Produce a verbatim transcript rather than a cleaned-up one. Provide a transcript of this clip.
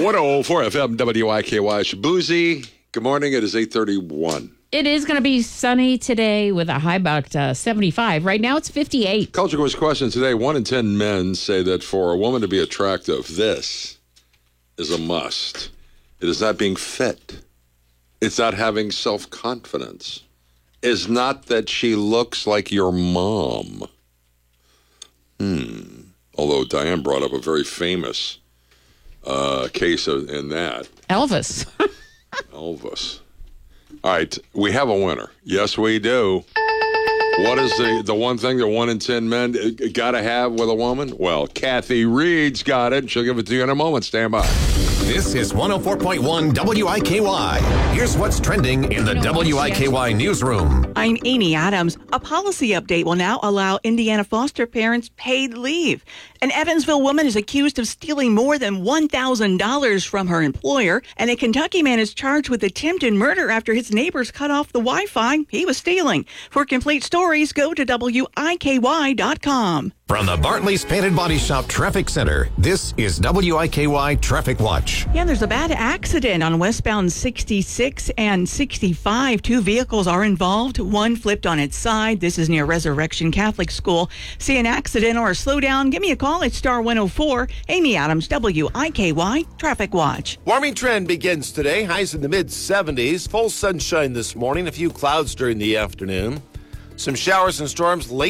one oh four F M W I K Y Shabuzi. Good morning. It is eight thirty-one. It is going to be sunny today with a high about uh, seventy-five. Right now it's fifty-eight. Culture Quiz question today. One in ten men say that for a woman to be attractive, this is a must. It is not being fit. It's not having self-confidence. It's not that she looks like your mom. Hmm. Although Diane brought up a very famous uh, case of, in that. Elvis. Elvis. All right, we have a winner. Yes, we do. What is the, the one thing that one in ten men got to have with a woman? Well, Kathy Reed's got it. She'll give it to you in a moment. Stand by. This is one oh four point one W I K Y. Here's what's trending in the W I K Y newsroom. I'm Amy Adams. A policy update will now allow Indiana foster parents paid leave. An Evansville woman is accused of stealing more than one thousand dollars from her employer, and a Kentucky man is charged with attempted murder after his neighbors cut off the Wi-Fi he was stealing. For complete stories, go to W I K Y dot com. From the Bartley's Painted Body Shop Traffic Center, this is W I K Y Traffic Watch. Yeah, there's a bad accident on westbound sixty-six and sixty-five. Two vehicles are involved. One flipped on its side. This is near Resurrection Catholic School. See an accident or a slowdown? Give me a call at Star one oh four. Amy Adams, W I K Y Traffic Watch. Warming trend begins today. Highs in the mid seventies. Full sunshine this morning. A few clouds during the afternoon. Some showers and storms late.